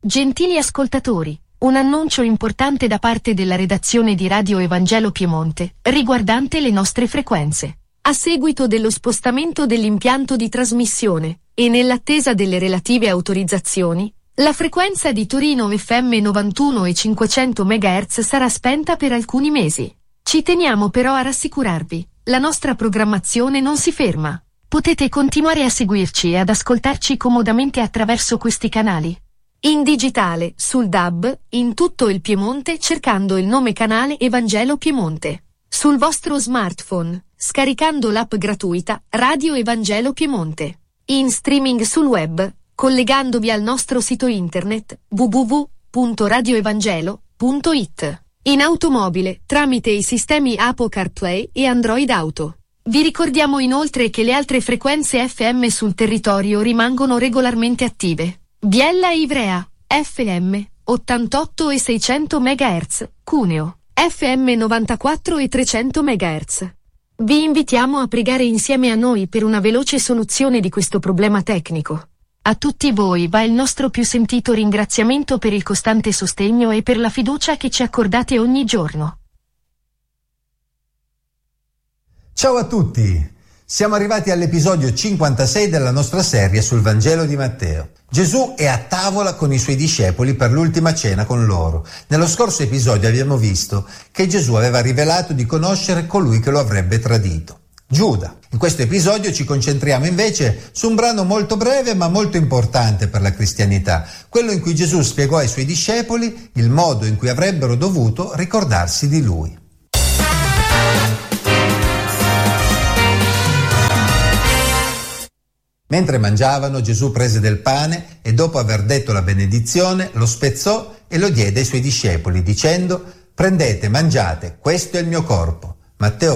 Gentili ascoltatori, un annuncio importante da parte della redazione di Radio Evangelo Piemonte, riguardante le nostre frequenze. A seguito dello spostamento dell'impianto di trasmissione, e nell'attesa delle relative autorizzazioni, la frequenza di Torino FM 91 e 500 MHz sarà spenta per alcuni mesi. Ci teniamo però a rassicurarvi, la nostra programmazione non si ferma. Potete continuare a seguirci e ad ascoltarci comodamente attraverso questi canali. In digitale, sul DAB, in tutto il Piemonte cercando il nome canale Evangelo Piemonte. Sul vostro smartphone, scaricando l'app gratuita Radio Evangelo Piemonte. In streaming sul web, collegandovi al nostro sito internet www.radioevangelo.it. In automobile, tramite i sistemi Apple CarPlay e Android Auto. Vi ricordiamo inoltre che le altre frequenze FM sul territorio rimangono regolarmente attive. Biella e Ivrea, FM, 88 e 600 MHz, Cuneo, FM 94 e 300 MHz. Vi invitiamo a pregare insieme a noi per una veloce soluzione di questo problema tecnico. A tutti voi va il nostro più sentito ringraziamento per il costante sostegno e per la fiducia che ci accordate ogni giorno. Ciao a tutti! Siamo arrivati all'episodio 56 della nostra serie sul Vangelo di Matteo. Gesù è a tavola con i suoi discepoli per l'ultima cena con loro. Nello scorso episodio abbiamo visto che Gesù aveva rivelato di conoscere colui che lo avrebbe tradito, Giuda. In questo episodio ci concentriamo invece su un brano molto breve ma molto importante per la cristianità, quello in cui Gesù spiegò ai suoi discepoli il modo in cui avrebbero dovuto ricordarsi di lui. Mentre mangiavano, Gesù prese del pane e dopo aver detto la benedizione lo spezzò e lo diede ai suoi discepoli dicendo: «Prendete, mangiate, questo è il mio corpo». Matteo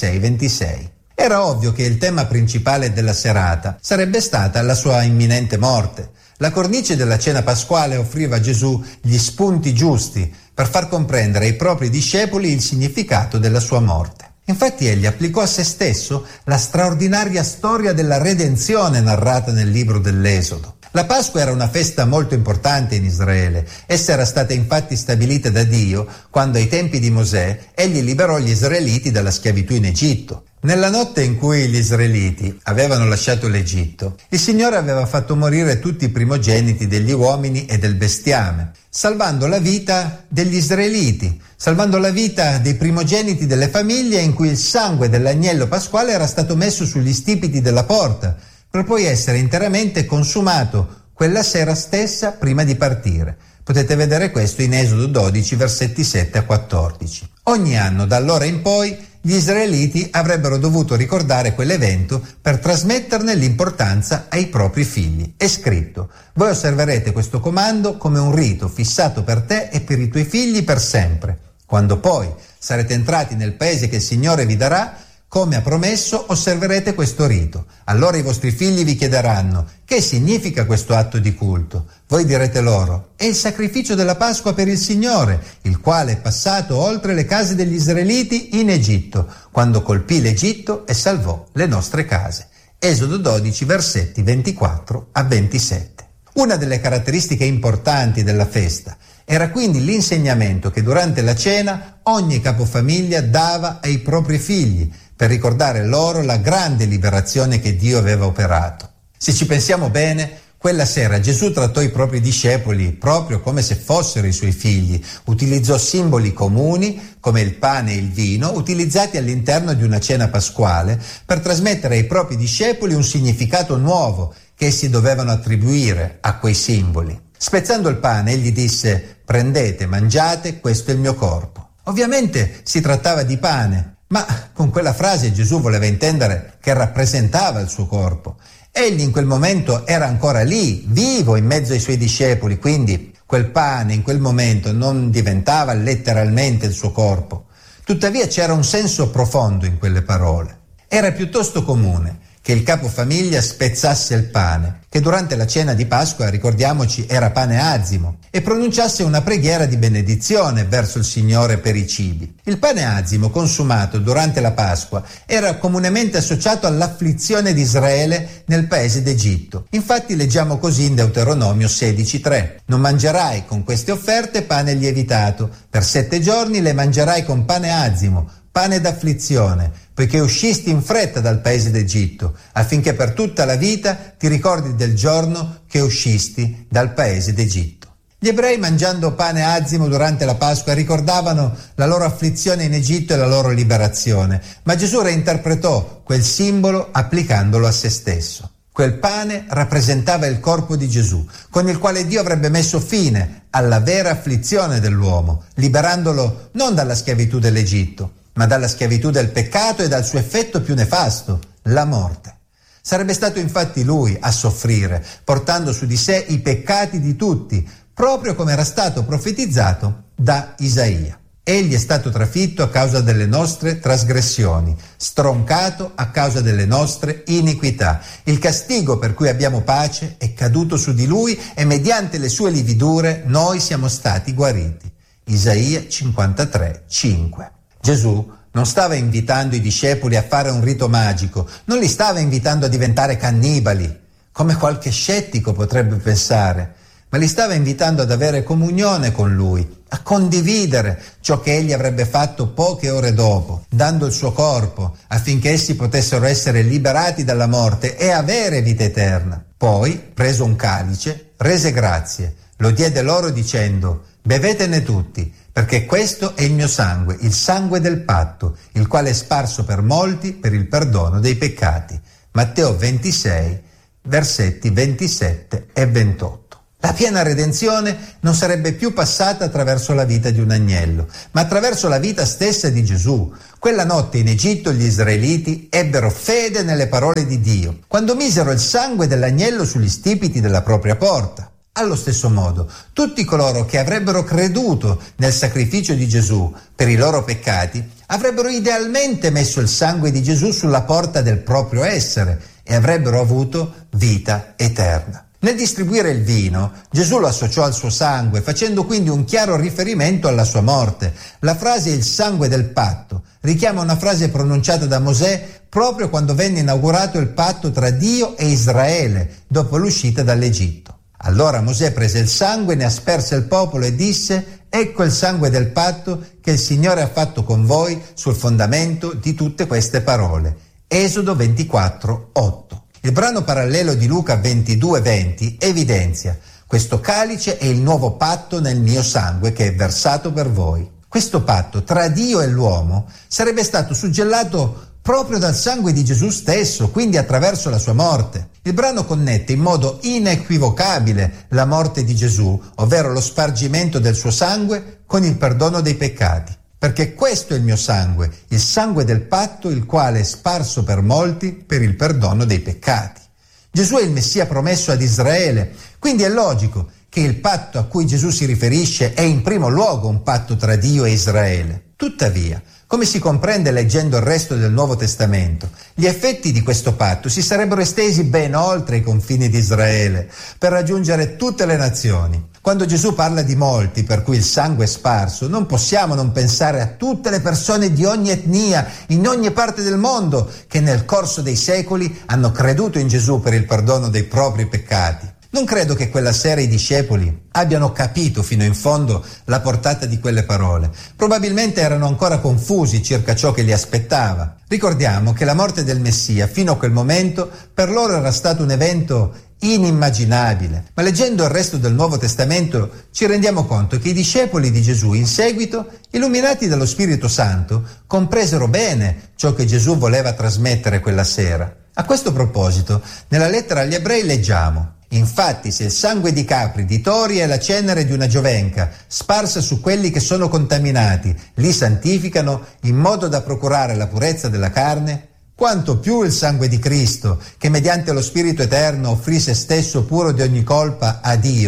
26:26. Era ovvio che il tema principale della serata sarebbe stata la sua imminente morte. La cornice della cena pasquale offriva a Gesù gli spunti giusti per far comprendere ai propri discepoli il significato della sua morte. Infatti egli applicò a se stesso la straordinaria storia della redenzione narrata nel libro dell'Esodo. La Pasqua era una festa molto importante in Israele. Essa era stata infatti stabilita da Dio quando ai tempi di Mosè egli liberò gli israeliti dalla schiavitù in Egitto. Nella notte in cui gli israeliti avevano lasciato l'Egitto, il Signore aveva fatto morire tutti i primogeniti degli uomini e del bestiame, salvando la vita degli israeliti, salvando la vita dei primogeniti delle famiglie in cui il sangue dell'agnello pasquale era stato messo sugli stipiti della porta, per poi essere interamente consumato quella sera stessa prima di partire. Potete vedere questo in Esodo 12, versetti 7 a 14. Ogni anno, da allora in poi, gli israeliti avrebbero dovuto ricordare quell'evento per trasmetterne l'importanza ai propri figli. È scritto: «Voi osserverete questo comando come un rito fissato per te e per i tuoi figli per sempre. Quando poi sarete entrati nel paese che il Signore vi darà, come ha promesso, osserverete questo rito. Allora i vostri figli vi chiederanno: che significa questo atto di culto? Voi direte loro: è il sacrificio della Pasqua per il Signore, il quale è passato oltre le case degli israeliti in Egitto, quando colpì l'Egitto e salvò le nostre case». Esodo 12, versetti 24 a 27. Una delle caratteristiche importanti della festa era quindi l'insegnamento che durante la cena ogni capofamiglia dava ai propri figli, per ricordare loro la grande liberazione che Dio aveva operato. Se ci pensiamo bene, quella sera Gesù trattò i propri discepoli proprio come se fossero i suoi figli, utilizzò simboli comuni come il pane e il vino, utilizzati all'interno di una cena pasquale, per trasmettere ai propri discepoli un significato nuovo che essi dovevano attribuire a quei simboli. Spezzando il pane, egli disse: «Prendete, mangiate, questo è il mio corpo». Ovviamente si trattava di pane, ma con quella frase Gesù voleva intendere che rappresentava il suo corpo. Egli in quel momento era ancora lì, vivo in mezzo ai suoi discepoli, quindi quel pane in quel momento non diventava letteralmente il suo corpo. Tuttavia c'era un senso profondo in quelle parole. Era piuttosto comune che il capofamiglia spezzasse il pane, che durante la cena di Pasqua, ricordiamoci, era pane azimo, e pronunciasse una preghiera di benedizione verso il Signore per i cibi. Il pane azimo consumato durante la Pasqua era comunemente associato all'afflizione di Israele nel paese d'Egitto. Infatti leggiamo così in Deuteronomio 16:3: «Non mangerai con queste offerte pane lievitato, per 7 giorni le mangerai con pane azimo, pane d'afflizione, poiché uscisti in fretta dal paese d'Egitto, affinché per tutta la vita ti ricordi del giorno che uscisti dal paese d'Egitto». Gli ebrei, mangiando pane azimo durante la Pasqua, ricordavano la loro afflizione in Egitto e la loro liberazione, ma Gesù reinterpretò quel simbolo applicandolo a se stesso. Quel pane rappresentava il corpo di Gesù, con il quale Dio avrebbe messo fine alla vera afflizione dell'uomo, liberandolo non dalla schiavitù dell'Egitto, ma dalla schiavitù del peccato e dal suo effetto più nefasto, la morte. Sarebbe stato infatti Lui a soffrire, portando su di sé i peccati di tutti, proprio come era stato profetizzato da Isaia. Egli è stato trafitto a causa delle nostre trasgressioni, stroncato a causa delle nostre iniquità. Il castigo per cui abbiamo pace è caduto su di Lui e mediante le sue lividure noi siamo stati guariti. Isaia 53:5. Gesù non stava invitando i discepoli a fare un rito magico, non li stava invitando a diventare cannibali, come qualche scettico potrebbe pensare, ma li stava invitando ad avere comunione con Lui, a condividere ciò che Egli avrebbe fatto poche ore dopo, dando il suo corpo affinché essi potessero essere liberati dalla morte e avere vita eterna. Poi, preso un calice, rese grazie, lo diede loro dicendo: «Bevetene tutti, perché questo è il mio sangue, il sangue del patto, il quale è sparso per molti per il perdono dei peccati». Matteo 26, versetti 27 e 28. La piena redenzione non sarebbe più passata attraverso la vita di un agnello, ma attraverso la vita stessa di Gesù. Quella notte in Egitto gli israeliti ebbero fede nelle parole di Dio, quando misero il sangue dell'agnello sugli stipiti della propria porta. Allo stesso modo, tutti coloro che avrebbero creduto nel sacrificio di Gesù per i loro peccati avrebbero idealmente messo il sangue di Gesù sulla porta del proprio essere e avrebbero avuto vita eterna. Nel distribuire il vino, Gesù lo associò al suo sangue, facendo quindi un chiaro riferimento alla sua morte. La frase «il sangue del patto» richiama una frase pronunciata da Mosè proprio quando venne inaugurato il patto tra Dio e Israele dopo l'uscita dall'Egitto. Allora Mosè prese il sangue, ne asperse il popolo e disse: «Ecco il sangue del patto che il Signore ha fatto con voi sul fondamento di tutte queste parole». Esodo 24:8. Il brano parallelo di Luca 22:20 evidenzia: «Questo calice è il nuovo patto nel mio sangue che è versato per voi». Questo patto tra Dio e l'uomo sarebbe stato suggellato proprio dal sangue di Gesù stesso, quindi attraverso la sua morte. Il brano connette in modo inequivocabile la morte di Gesù, ovvero lo spargimento del suo sangue, con il perdono dei peccati. Perché questo è il mio sangue, il sangue del patto, il quale è sparso per molti per il perdono dei peccati. Gesù è il Messia promesso ad Israele, quindi è logico che il patto a cui Gesù si riferisce è in primo luogo un patto tra Dio e Israele. Tuttavia, come si comprende leggendo il resto del Nuovo Testamento, gli effetti di questo patto si sarebbero estesi ben oltre i confini di Israele, per raggiungere tutte le nazioni. Quando Gesù parla di molti per cui il sangue è sparso, non possiamo non pensare a tutte le persone di ogni etnia, in ogni parte del mondo, che nel corso dei secoli hanno creduto in Gesù per il perdono dei propri peccati. Non credo che quella sera i discepoli abbiano capito fino in fondo la portata di quelle parole. Probabilmente erano ancora confusi circa ciò che li aspettava. Ricordiamo che la morte del Messia, fino a quel momento, per loro era stato un evento inimmaginabile. Ma leggendo il resto del Nuovo Testamento ci rendiamo conto che i discepoli di Gesù, in seguito, illuminati dallo Spirito Santo, compresero bene ciò che Gesù voleva trasmettere quella sera. A questo proposito, nella lettera agli Ebrei leggiamo: «Infatti, se il sangue di capri, di tori e la cenere di una giovenca, sparsa su quelli che sono contaminati, li santificano in modo da procurare la purezza della carne, quanto più il sangue di Cristo, che mediante lo Spirito Eterno offrì se stesso puro di ogni colpa a Dio,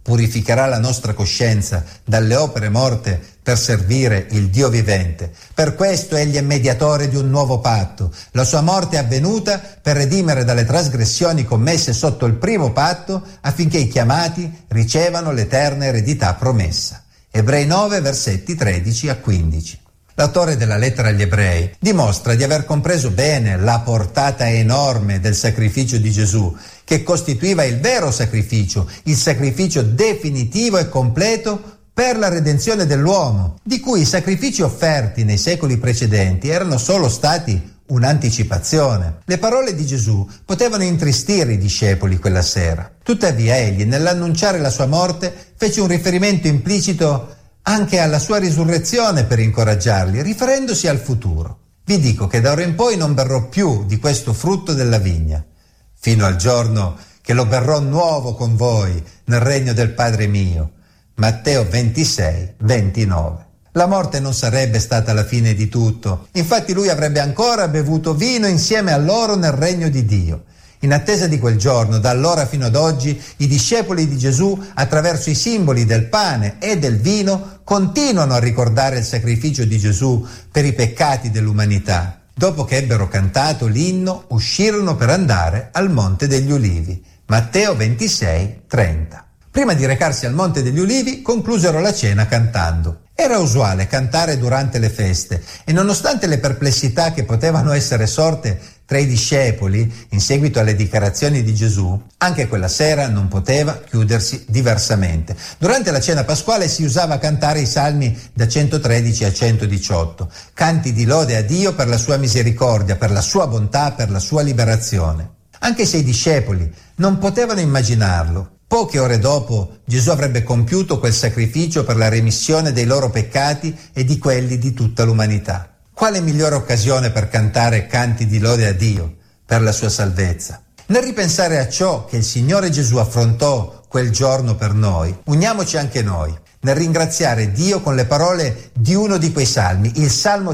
purificherà la nostra coscienza dalle opere morte per servire il Dio vivente. Per questo egli è mediatore di un nuovo patto. La sua morte è avvenuta per redimere dalle trasgressioni commesse sotto il primo patto, affinché i chiamati ricevano l'eterna eredità promessa. Ebrei 9, versetti 13 a 15. L'autore della lettera agli Ebrei dimostra di aver compreso bene la portata enorme del sacrificio di Gesù, che costituiva il vero sacrificio, il sacrificio definitivo e completo per la redenzione dell'uomo, di cui i sacrifici offerti nei secoli precedenti erano solo stati un'anticipazione. Le parole di Gesù potevano intristire i discepoli quella sera. Tuttavia egli, nell'annunciare la sua morte, fece un riferimento implicito anche alla sua risurrezione per incoraggiarli, riferendosi al futuro. Vi dico che da ora in poi non berrò più di questo frutto della vigna, fino al giorno che lo berrò nuovo con voi nel regno del Padre mio. Matteo 26, 29. La morte non sarebbe stata la fine di tutto. Infatti lui avrebbe ancora bevuto vino insieme a loro nel regno di Dio. In attesa di quel giorno, da allora fino ad oggi, i discepoli di Gesù, attraverso i simboli del pane e del vino, continuano a ricordare il sacrificio di Gesù per i peccati dell'umanità. Dopo che ebbero cantato l'inno, uscirono per andare al Monte degli Ulivi. Matteo 26, 30. Prima di recarsi al Monte degli Ulivi, conclusero la cena cantando. Era usuale cantare durante le feste e nonostante le perplessità che potevano essere sorte tra i discepoli in seguito alle dichiarazioni di Gesù, anche quella sera non poteva chiudersi diversamente. Durante la cena pasquale si usava cantare i salmi da 113 a 118, canti di lode a Dio per la sua misericordia, per la sua bontà, per la sua liberazione. Anche se i discepoli non potevano immaginarlo, poche ore dopo Gesù avrebbe compiuto quel sacrificio per la remissione dei loro peccati e di quelli di tutta l'umanità. Quale migliore occasione per cantare canti di lode a Dio per la sua salvezza? Nel ripensare a ciò che il Signore Gesù affrontò quel giorno per noi, uniamoci anche noi nel ringraziare Dio con le parole di uno di quei salmi, il Salmo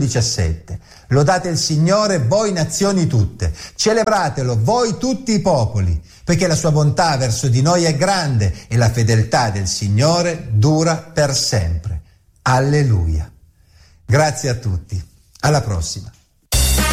117. Lodate il Signore voi nazioni tutte, celebratelo voi tutti i popoli, perché la sua bontà verso di noi è grande e la fedeltà del Signore dura per sempre. Alleluia. Grazie a tutti. Alla prossima.